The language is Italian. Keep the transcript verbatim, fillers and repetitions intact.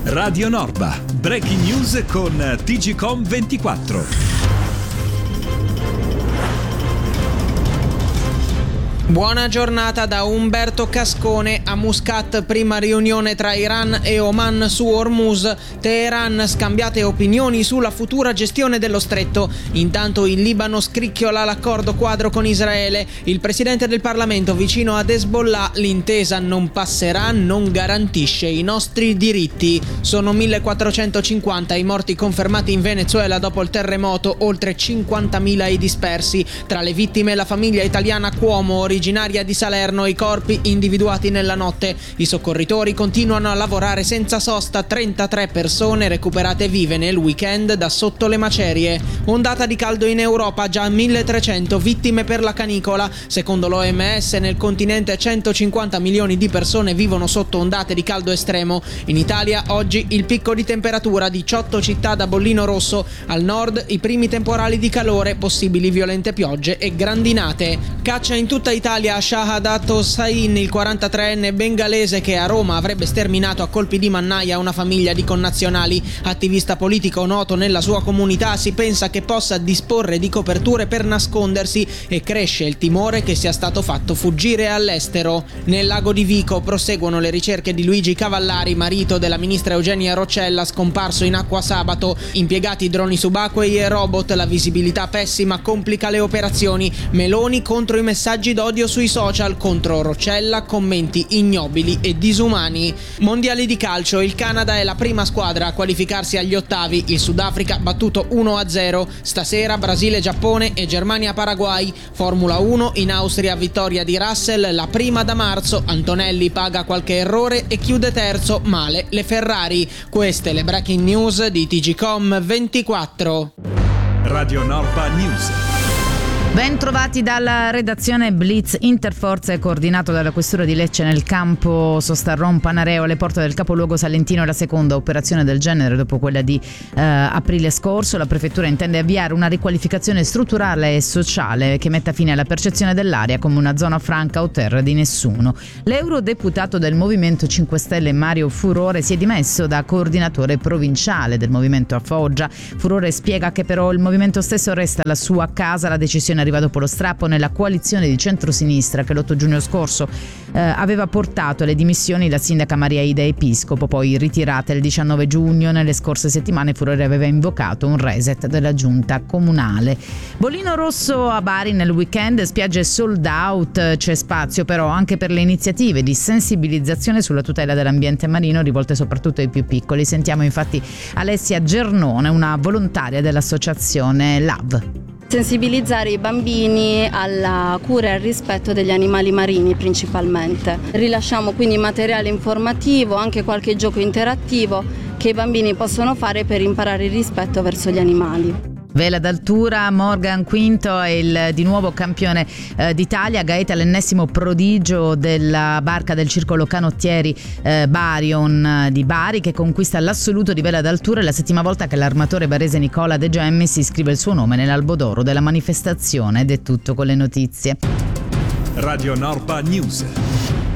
Radio Norba, breaking news con T G Com ventiquattro. Buona giornata da Umberto Cascone. A Muscat, prima riunione tra Iran e Oman su Hormuz. Teheran, scambiate opinioni sulla futura gestione dello stretto. Intanto il Libano scricchiola l'accordo quadro con Israele. Il presidente del Parlamento vicino ad Hezbollah: l'intesa non passerà, non garantisce i nostri diritti. Sono millequattrocentocinquanta i morti confermati in Venezuela dopo il terremoto, oltre cinquantamila i dispersi. Tra le vittime la famiglia italiana Cuomo, originaria di Salerno, i corpi individuati nella notte. I soccorritori continuano a lavorare senza sosta, trentatré persone recuperate vive nel weekend da sotto le macerie. Ondata di caldo in Europa, già milletrecento vittime per la canicola. Secondo l'O M S nel continente centocinquanta milioni di persone vivono sotto ondate di caldo estremo. In Italia oggi il picco di temperatura, diciotto città da bollino rosso. Al nord i primi temporali di calore, possibili violente piogge e grandinate. Caccia in tutta Italia a Shahadat Hossain, il quarantatreenne bengalese che a Roma avrebbe sterminato a colpi di mannaia una famiglia di connazionali. Attivista politico noto nella sua comunità, si pensa che possa disporre di coperture per nascondersi e cresce il timore che sia stato fatto fuggire all'estero. Nel lago di Vico proseguono le ricerche di Luigi Cavallari, marito della ministra Eugenia Roccella, scomparso in acqua sabato. Impiegati droni subacquei e robot, la visibilità pessima complica le operazioni. Meloni contro i messaggi d'odio sui social, contro Roccella commenti ignobili e disumani. Mondiali di calcio, il Canada è la prima squadra a qualificarsi agli ottavi, il Sudafrica battuto uno a zero. Stasera Brasile-Giappone e Germania-Paraguay. Formula uno, in Austria vittoria di Russell, la prima da marzo. Antonelli paga qualche errore e chiude terzo, male le Ferrari. Queste le breaking news di T G Com ventiquattro. Radio Norba News. Ben trovati dalla redazione. Blitz interforze coordinato dalla questura di Lecce nel campo sosta Ron Panareo alle porte del capoluogo salentino. È la seconda operazione del genere dopo quella di eh, aprile scorso. La prefettura intende avviare una riqualificazione strutturale e sociale che metta fine alla percezione dell'area come una zona franca o terra di nessuno. L'eurodeputato del Movimento cinque Stelle Mario Furore si è dimesso da coordinatore provinciale del movimento a Foggia. Furore spiega che però il movimento stesso resta alla sua casa. La decisione arriva dopo lo strappo nella coalizione di centrosinistra che l'otto giugno scorso eh, aveva portato alle dimissioni la sindaca Maria Ida Episcopo, poi ritirata il diciannove giugno. Nelle scorse settimane Furore aveva invocato un reset della giunta comunale. Bollino rosso a Bari nel weekend, spiagge sold out, c'è spazio però anche per le iniziative di sensibilizzazione sulla tutela dell'ambiente marino rivolte soprattutto ai più piccoli. Sentiamo infatti Alessia Gernone, una volontaria dell'associazione L A V. Sensibilizzare i bambini alla cura e al rispetto degli animali marini principalmente. Rilasciamo quindi materiale informativo, anche qualche gioco interattivo che i bambini possono fare per imparare il rispetto verso gli animali. Vela d'altura, Morgan Quinto è il di nuovo campione eh, d'Italia. Gaeta l'ennesimo prodigio della barca del circolo canottieri eh, Barion eh, di Bari, che conquista l'assoluto di vela d'altura. È la settima volta che l'armatore barese Nicola De Gemmis iscrive il suo nome nell'albo d'oro della manifestazione. Ed è tutto con le notizie. Radio Norba News.